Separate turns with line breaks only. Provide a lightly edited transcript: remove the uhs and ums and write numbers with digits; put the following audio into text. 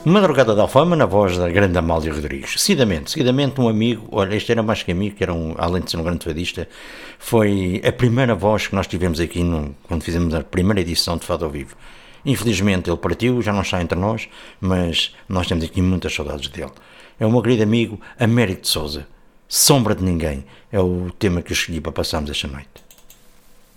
Madrugada da Alfama, na voz da grande Amália Rodrigues. Seguidamente um amigo, olha, este era mais que amigo, que era além de ser um grande fadista, foi a primeira voz que nós tivemos aqui quando fizemos a primeira edição de Fado ao Vivo. Infelizmente ele partiu, já não está entre nós, mas nós temos aqui muitas saudades dele. É o meu querido amigo Américo de Sousa. Sombra de Ninguém é o tema que eu escolhi para passarmos esta noite.